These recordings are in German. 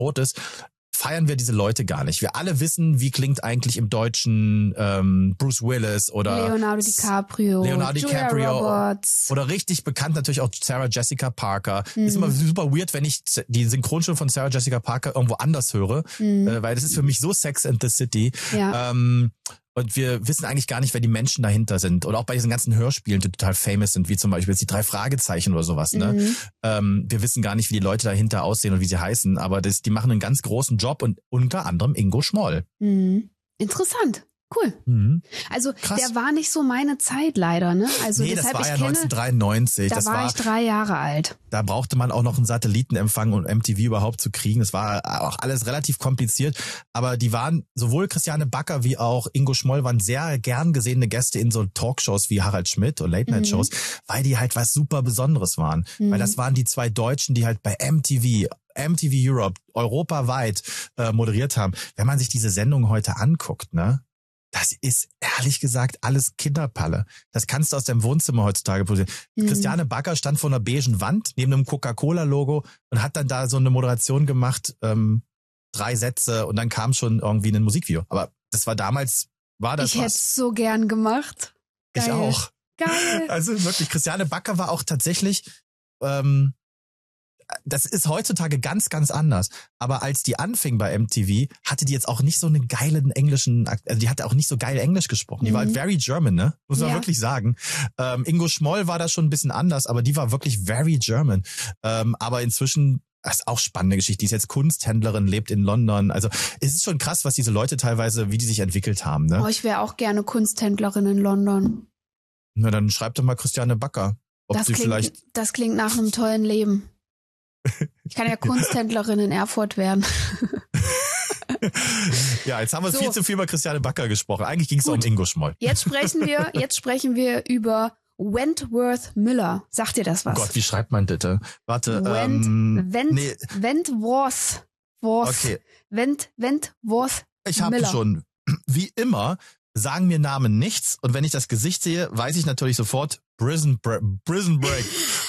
tot ist, feiern wir diese Leute gar nicht. Wir alle wissen, wie klingt eigentlich im Deutschen Bruce Willis oder Leonardo DiCaprio, Julia Roberts. Oder richtig bekannt natürlich auch Sarah Jessica Parker. Ist immer super weird, wenn ich die Synchronstimme von Sarah Jessica Parker irgendwo anders höre, weil das ist für mich so Sex and the City. Ja. Und wir wissen eigentlich gar nicht, wer die Menschen dahinter sind. Oder auch bei diesen ganzen Hörspielen, die total famous sind, wie zum Beispiel jetzt die 3 Fragezeichen oder sowas. Ne? Wir wissen gar nicht, wie die Leute dahinter aussehen und wie sie heißen. Aber die machen einen ganz großen Job und unter anderem Ingo Schmoll. Interessant. Cool. Also Krass. der war nicht so meine Zeit leider, ne? Also nee, deshalb das war ja ich kenne, 1993. Da war ich 3 Jahre alt. Da brauchte man auch noch einen Satellitenempfang, um MTV überhaupt zu kriegen. Das war auch alles relativ kompliziert. Aber die waren, sowohl Christiane Backer wie auch Ingo Schmoll waren sehr gern gesehene Gäste in so Talkshows wie Harald Schmidt und Late-Night-Shows, weil die halt was super Besonderes waren. Weil das waren die 2 Deutschen, die halt bei MTV Europe europaweit moderiert haben. Wenn man sich diese Sendung heute anguckt, ne? Das ist ehrlich gesagt alles Kinderpalle. Das kannst du aus deinem Wohnzimmer heutzutage produzieren. Christiane Backer stand vor einer beigen Wand neben einem Coca-Cola-Logo und hat dann da so eine Moderation gemacht, 3 Sätze und dann kam schon irgendwie ein Musikvideo. Aber das war damals, Ich hätte es so gern gemacht. Geil. Ich auch. Geil. Also wirklich, Christiane Backer war auch tatsächlich, das ist heutzutage ganz, ganz anders. Aber als die anfing bei MTV, hatte die jetzt auch nicht so einen geilen englischen, also die hatte auch nicht so geil Englisch gesprochen. Die war halt very German, ne? Muss man wirklich sagen. Ingo Schmoll war da schon ein bisschen anders, aber die war wirklich very German. Aber inzwischen, das ist auch spannende Geschichte. Die ist jetzt Kunsthändlerin, lebt in London. Also es ist schon krass, was diese Leute teilweise, wie die sich entwickelt haben, ne? Oh, ich wäre auch gerne Kunsthändlerin in London. Na, dann schreib doch mal Christiane Backer. Das klingt nach einem tollen Leben. Ich kann ja Kunsthändlerin in Erfurt werden. Ja, jetzt haben wir viel zu viel über Christiane Backer gesprochen. Eigentlich ging es um Ingo Schmoll. Jetzt sprechen wir über Wentworth Miller. Sagt dir das was? Oh Gott, wie schreibt man das? Warte, Wentworth. Okay. Wentworth Ich habe schon, wie immer, sagen mir Namen nichts. Und wenn ich das Gesicht sehe, weiß ich natürlich sofort Prison Break. Prison Break.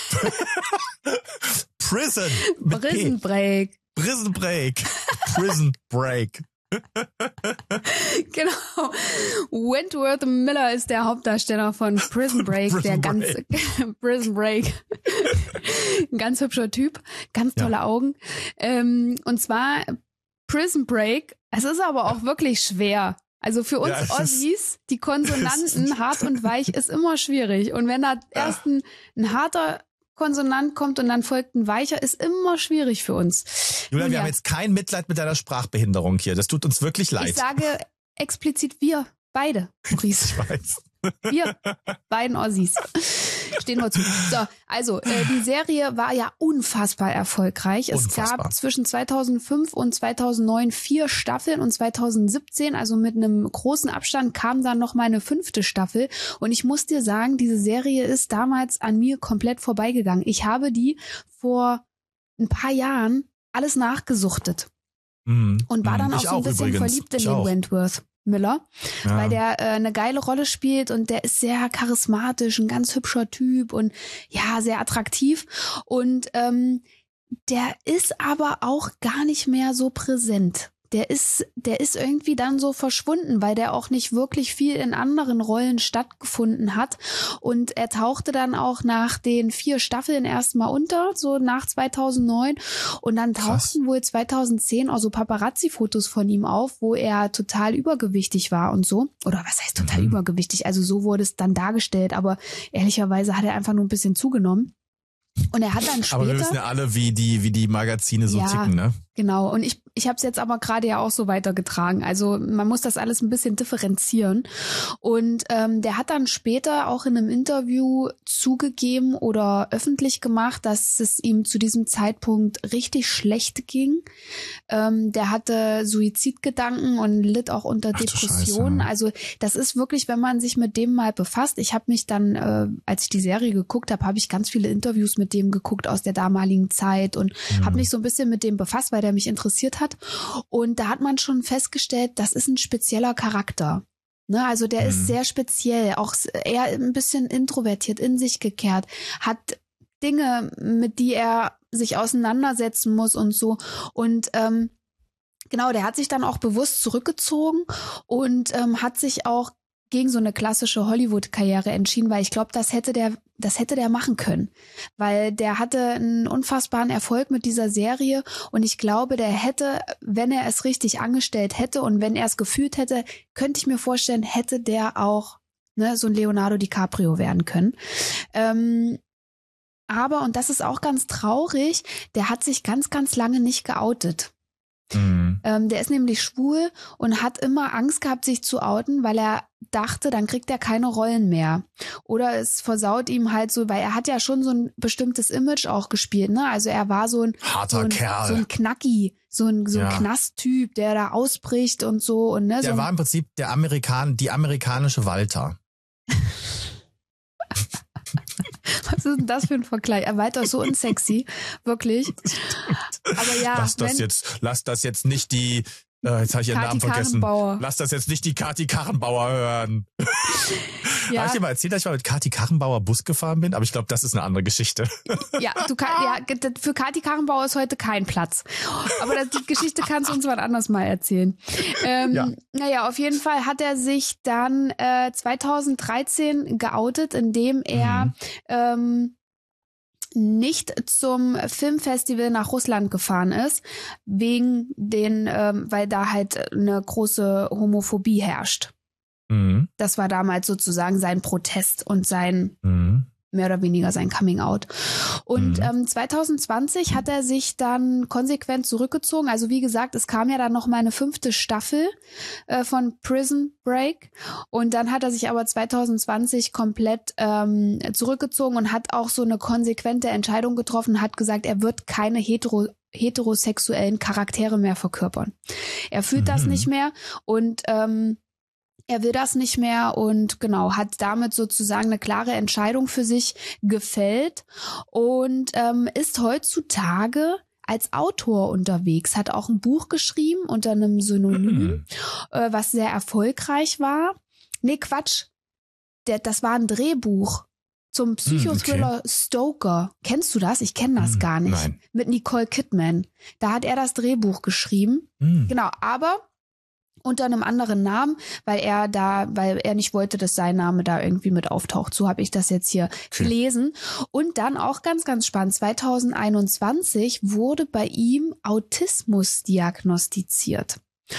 Genau. Wentworth Miller ist der Hauptdarsteller von Prison Break, Prison Break. Ein ganz hübscher Typ, ganz tolle Augen. Und zwar Prison Break, es ist aber auch wirklich schwer. Also für uns Ossis, die Konsonanten hart und weich ist immer schwierig. Und wenn da erst ein harter Konsonant kommt und dann folgt ein weicher, ist immer schwierig für uns. Julia, wir haben jetzt kein Mitleid mit deiner Sprachbehinderung hier. Das tut uns wirklich leid. Ich sage explizit wir beide, Maurice. Ich weiß. Wir beiden Ossis. Stehen wir zu. So, also die Serie war ja unfassbar erfolgreich. Es gab zwischen 2005 und 2009 4 Staffeln und 2017, also mit einem großen Abstand, kam dann noch mal eine 5. Staffel. Und ich muss dir sagen, diese Serie ist damals an mir komplett vorbeigegangen. Ich habe die vor ein paar Jahren alles nachgesuchtet und war dann auch so ein bisschen verliebt in den Wentworth Miller, weil der eine geile Rolle spielt und der ist sehr charismatisch, ein ganz hübscher Typ und ja, sehr attraktiv und der ist aber auch gar nicht mehr so präsent. Der ist irgendwie dann so verschwunden, weil der auch nicht wirklich viel in anderen Rollen stattgefunden hat. Und er tauchte dann auch nach den 4 Staffeln erstmal unter, so nach 2009. Und dann tauchten wohl 2010 auch so Paparazzi-Fotos von ihm auf, wo er total übergewichtig war und so. Oder was heißt total übergewichtig? Also so wurde es dann dargestellt. Aber ehrlicherweise hat er einfach nur ein bisschen zugenommen. Und er hat dann später... Aber wir wissen ja alle, wie die Magazine so ticken, ne? Genau. Und ich habe es jetzt aber gerade ja auch so weitergetragen. Also man muss das alles ein bisschen differenzieren. Und der hat dann später auch in einem Interview zugegeben oder öffentlich gemacht, dass es ihm zu diesem Zeitpunkt richtig schlecht ging. Der hatte Suizidgedanken und litt auch unter Depressionen. Also das ist wirklich, wenn man sich mit dem mal befasst. Ich habe mich dann, als ich die Serie geguckt habe, habe ich ganz viele Interviews mit dem geguckt aus der damaligen Zeit und habe mich so ein bisschen mit dem befasst, weil der mich interessiert hat. Und da hat man schon festgestellt, das ist ein spezieller Charakter. Ne, also der ist sehr speziell, auch eher ein bisschen introvertiert, in sich gekehrt, hat Dinge, mit die er sich auseinandersetzen muss und so. Und genau, der hat sich dann auch bewusst zurückgezogen und hat sich auch gegen so eine klassische Hollywood-Karriere entschieden, weil ich glaube, das hätte der machen können. Weil der hatte einen unfassbaren Erfolg mit dieser Serie und ich glaube, der hätte, wenn er es richtig angestellt hätte und wenn er es gefühlt hätte, könnte ich mir vorstellen, hätte der auch so ein Leonardo DiCaprio werden können. Aber, und das ist auch ganz traurig, der hat sich ganz, ganz lange nicht geoutet. Der ist nämlich schwul und hat immer Angst gehabt, sich zu outen, weil er dachte, dann kriegt er keine Rollen mehr. Oder es versaut ihm halt so, weil er hat ja schon so ein bestimmtes Image auch gespielt, ne? Also er war so ein harter Kerl, so ein Knacki, so ein Knasttyp, der da ausbricht und so und ne. Der war im Prinzip die amerikanische Walter. Was ist denn das für ein Vergleich? Er war doch so unsexy, wirklich. Aber ja, lass das jetzt nicht die, jetzt habe ich ihren Namen vergessen. Lass das jetzt nicht die Kati Karrenbauer hören. Ja. Habe ich dir mal erzählt, dass ich mal mit Kati Karrenbauer Bus gefahren bin? Aber ich glaube, das ist eine andere Geschichte. Ja, für Kati Karrenbauer ist heute kein Platz. Aber die Geschichte kannst du uns wann anders mal erzählen. Naja, auf jeden Fall hat er sich dann 2013 geoutet, indem er nicht zum Filmfestival nach Russland gefahren ist, weil da halt eine große Homophobie herrscht. Das war damals sozusagen sein Protest und sein mehr oder weniger sein Coming Out. Und 2020 hat er sich dann konsequent zurückgezogen. Also wie gesagt, es kam ja dann noch mal eine 5. Staffel von Prison Break. Und dann hat er sich aber 2020 komplett zurückgezogen und hat auch so eine konsequente Entscheidung getroffen, hat gesagt, er wird keine heterosexuellen Charaktere mehr verkörpern. Er fühlt das nicht mehr und er will das nicht mehr und genau, hat damit sozusagen eine klare Entscheidung für sich gefällt und ist heutzutage als Autor unterwegs, hat auch ein Buch geschrieben unter einem Synonym, was sehr erfolgreich war. Nee, Quatsch, das war ein Drehbuch zum Psychothriller Stoker. Kennst du das? Ich kenne das gar nicht. Nein. Mit Nicole Kidman. Da hat er das Drehbuch geschrieben. Genau, aber unter einem anderen Namen, weil er nicht wollte, dass sein Name da irgendwie mit auftaucht. So habe ich das jetzt hier gelesen. Und dann auch ganz, ganz spannend, 2021 wurde bei ihm Autismus diagnostiziert.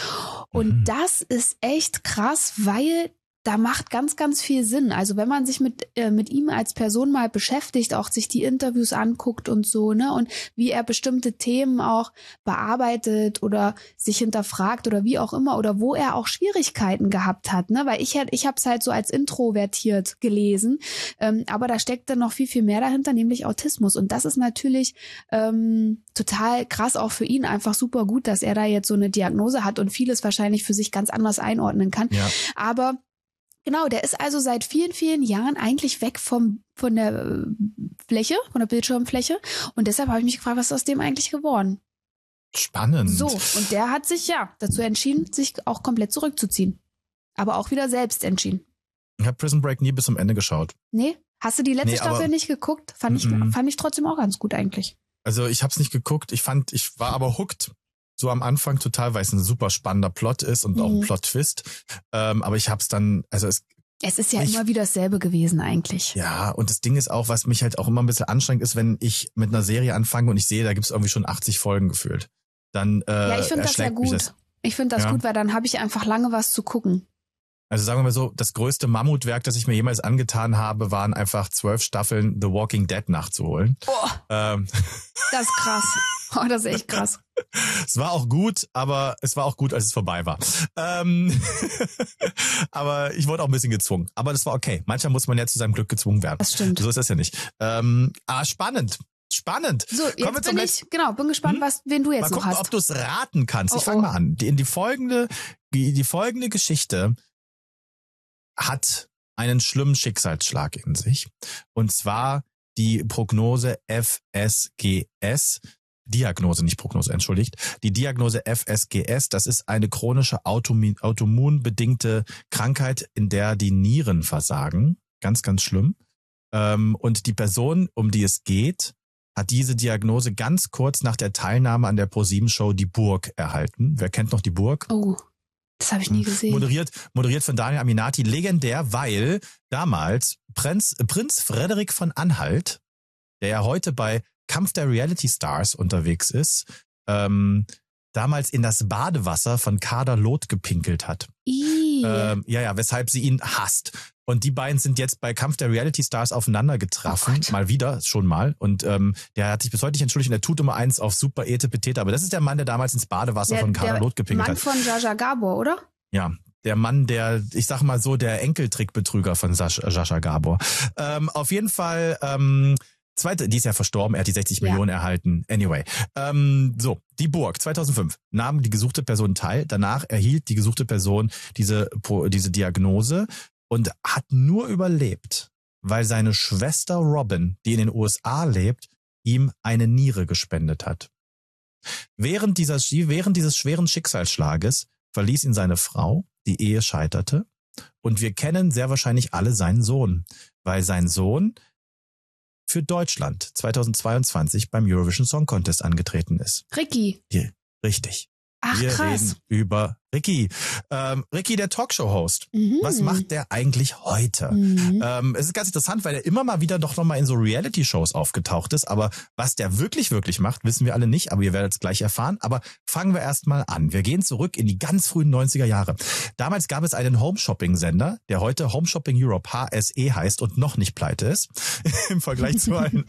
Und das ist echt krass, weil da macht ganz, ganz viel Sinn. Also wenn man sich mit ihm als Person mal beschäftigt, auch sich die Interviews anguckt und so, ne, und wie er bestimmte Themen auch bearbeitet oder sich hinterfragt oder wie auch immer oder wo er auch Schwierigkeiten gehabt hat, ne, weil ich habe es halt so als introvertiert gelesen, aber da steckt dann noch viel, viel mehr dahinter, nämlich Autismus. Und das ist natürlich total krass auch für ihn, einfach super gut, dass er da jetzt so eine Diagnose hat und vieles wahrscheinlich für sich ganz anders einordnen kann. Ja. Aber genau, der ist also seit vielen, vielen Jahren eigentlich weg von der Fläche, von der Bildschirmfläche. Und deshalb habe ich mich gefragt, was ist aus dem eigentlich geworden? Spannend. So, und der hat sich dazu entschieden, sich auch komplett zurückzuziehen. Aber auch wieder selbst entschieden. Ich habe Prison Break nie bis zum Ende geschaut. Nee? Hast du die letzte Staffel nicht geguckt? Fand ich trotzdem auch ganz gut eigentlich. Also ich habe es nicht geguckt. Ich war aber hooked. So am Anfang total, weil es ein super spannender Plot ist und auch ein Plot-Twist. Aber ich hab's dann, also es ist ja immer wieder dasselbe gewesen eigentlich. Ja, und das Ding ist auch, was mich halt auch immer ein bisschen anstrengend ist, wenn ich mit einer Serie anfange und ich sehe, da gibt's irgendwie schon 80 Folgen gefühlt. Dann ja, ich finde das ja gut. Ich finde das gut, weil dann habe ich einfach lange was zu gucken. Also sagen wir mal so, das größte Mammutwerk, das ich mir jemals angetan habe, waren einfach 12 Staffeln The Walking Dead nachzuholen. Das ist krass. Oh, das ist echt krass. Es war auch gut, aber es war auch gut, als es vorbei war. Aber ich wurde auch ein bisschen gezwungen. Aber das war okay. Manchmal muss man ja zu seinem Glück gezwungen werden. Das stimmt. So ist das ja nicht. Spannend. So, jetzt bin gespannt, wen du jetzt so hast. Mal gucken, ob du es raten kannst. Ich fange mal an. Die folgende Geschichte hat einen schlimmen Schicksalsschlag in sich. Und zwar die Prognose FSGS. Diagnose, nicht Prognose, entschuldigt. Die Diagnose FSGS, das ist eine chronische autoimmunbedingte Krankheit, in der die Nieren versagen. Ganz, ganz schlimm. Und die Person, um die es geht, hat diese Diagnose ganz kurz nach der Teilnahme an der ProSieben-Show Die Burg erhalten. Wer kennt noch Die Burg? Oh, das habe ich nie gesehen. Moderiert von Daniel Aminati, legendär, weil damals Prinz Frederik von Anhalt, der ja heute bei Kampf der Reality Stars unterwegs ist, damals in das Badewasser von Kader Loth gepinkelt hat. Weshalb sie ihn hasst. Und die beiden sind jetzt bei Kampf der Reality Stars aufeinander getroffen. Mal wieder, schon mal. Und der hat sich bis heute nicht entschuldigt und der tut immer eins auf super Etepetete. Aber das ist der Mann, der damals ins Badewasser von Kader Loth gepinkelt hat. Der Mann von Jaja Gabor, oder? Ja, der Mann, ich sag mal so, der Enkeltrickbetrüger von Jaja Gabor. Auf jeden Fall, die ist ja verstorben, er hat die 60 Millionen erhalten. Anyway, Die Burg 2005 nahm die gesuchte Person teil. Danach erhielt die gesuchte Person diese Diagnose und hat nur überlebt, weil seine Schwester Robin, die in den USA lebt, ihm eine Niere gespendet hat. Während dieses schweren Schicksalsschlages verließ ihn seine Frau, die Ehe scheiterte und wir kennen sehr wahrscheinlich alle seinen Sohn, weil sein Sohn für Deutschland 2022 beim Eurovision Song Contest angetreten ist. Ricky. Richtig. Ach, wir krass. reden über Ricky. Ricky, der Talkshow-Host. Was macht der eigentlich heute? Es ist ganz interessant, weil er immer mal wieder doch nochmal in so Reality-Shows aufgetaucht ist. Aber was der wirklich, wirklich macht, wissen wir alle nicht. Aber ihr werdet es gleich erfahren. Aber fangen wir erstmal an. Wir gehen zurück in die ganz frühen 90er Jahre. Damals gab es einen Home-Shopping-Sender, der heute Home Shopping Europe, HSE heißt und noch nicht pleite ist. Im Vergleich zu allen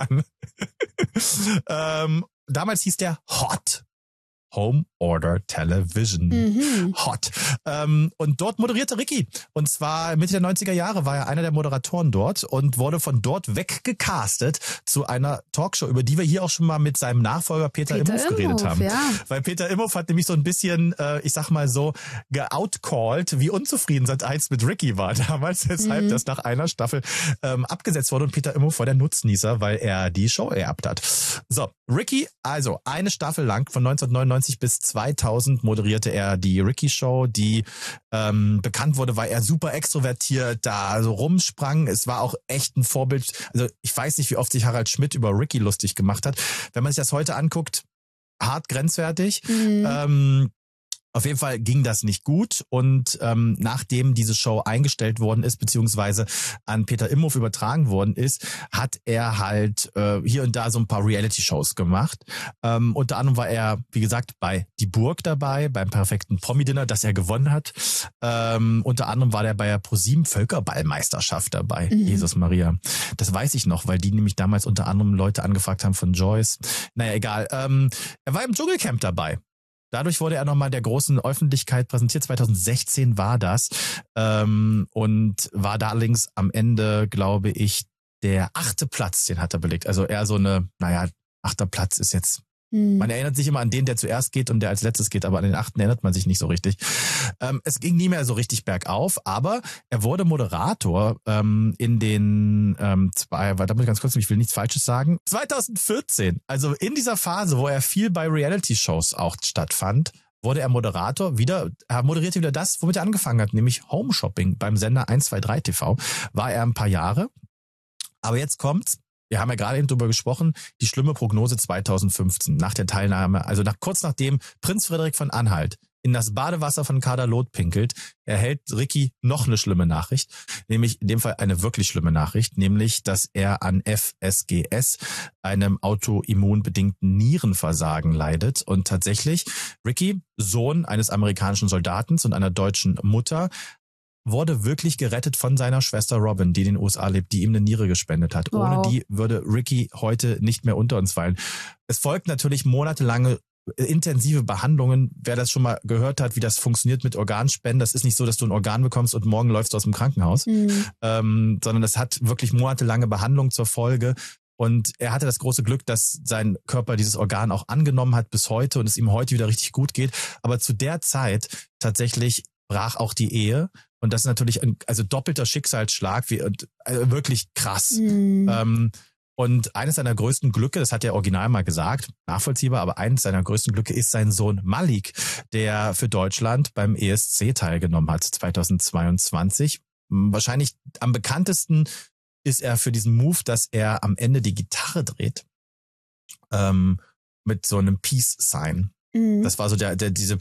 anderen. Damals hieß der Hot. Home Order Television. Hot. Und dort moderierte Ricky. Und zwar Mitte der 90er Jahre war er einer der Moderatoren dort und wurde von dort weggecastet zu einer Talkshow, über die wir hier auch schon mal mit seinem Nachfolger Peter Imhoff geredet haben. Ja. Weil Peter Imhoff hat nämlich so ein bisschen, ich sag mal so, geoutcalled, wie unzufrieden Sat.1 mit Ricky war damals, weshalb das nach einer Staffel abgesetzt wurde und Peter Imhoff war der Nutznießer, weil er die Show erbt hat. So, Ricky, also eine Staffel lang von 1999 bis 2000 moderierte er die Ricky-Show, die bekannt wurde, weil er super extrovertiert da so rumsprang. Es war auch echt ein Vorbild. Also ich weiß nicht, wie oft sich Harald Schmidt über Ricky lustig gemacht hat. Wenn man sich das heute anguckt, hart grenzwertig. Auf jeden Fall ging das nicht gut und nachdem diese Show eingestellt worden ist, beziehungsweise an Peter Imhoff übertragen worden ist, hat er halt hier und da so ein paar Reality-Shows gemacht. Unter anderem war er, wie gesagt, bei Die Burg dabei, beim perfekten Promi-Dinner, das er gewonnen hat. Unter anderem war er bei der ProSieben Völkerballmeisterschaft dabei. Jesus Maria. Das weiß ich noch, weil die nämlich damals unter anderem Leute angefragt haben von Joyce. Naja, egal. Er war im Dschungelcamp dabei. Dadurch wurde er nochmal der großen Öffentlichkeit präsentiert. 2016 war das und war da allerdings am Ende, glaube ich, der 8. Platz, den hat er belegt. Also eher so 8. Platz ist jetzt, man erinnert sich immer an den, der zuerst geht und der als letztes geht, aber an den 8. erinnert man sich nicht so richtig. Es ging nie mehr so richtig bergauf, aber er wurde Moderator in den da muss ich ganz kurz, ich will nichts Falsches sagen. 2014, also in dieser Phase, wo er viel bei Reality-Shows auch stattfand, wurde er Moderator, er moderierte wieder das, womit er angefangen hat, nämlich Home Shopping beim Sender 123 TV. War er ein paar Jahre, aber jetzt kommt's. Wir haben ja gerade eben drüber gesprochen, die schlimme Prognose 2015 nach der Teilnahme, also kurz nachdem Prinz Frederik von Anhalt in das Badewasser von Kader Loth pinkelt, erhält Ricky noch eine schlimme Nachricht, nämlich in dem Fall eine wirklich schlimme Nachricht, nämlich, dass er an FSGS, einem autoimmunbedingten Nierenversagen leidet. Und tatsächlich, Ricky, Sohn eines amerikanischen Soldaten und einer deutschen Mutter, wurde wirklich gerettet von seiner Schwester Robin, die in den USA lebt, die ihm eine Niere gespendet hat. Wow. Ohne die würde Ricky heute nicht mehr unter uns fallen. Es folgt natürlich monatelange intensive Behandlungen. Wer das schon mal gehört hat, wie das funktioniert mit Organspenden, das ist nicht so, dass du ein Organ bekommst und morgen läufst du aus dem Krankenhaus, sondern das hat wirklich monatelange Behandlung zur Folge. Und er hatte das große Glück, dass sein Körper dieses Organ auch angenommen hat bis heute und es ihm heute wieder richtig gut geht. Aber zu der Zeit tatsächlich brach auch die Ehe. Und das ist natürlich ein doppelter Schicksalsschlag, wirklich krass. Und eines seiner größten Glücke, das hat er original mal gesagt, nachvollziehbar, aber eines seiner größten Glücke ist sein Sohn Malik, der für Deutschland beim ESC teilgenommen hat 2022. Wahrscheinlich am bekanntesten ist er für diesen Move, dass er am Ende die Gitarre dreht mit so einem Peace-Sign. Das war so diese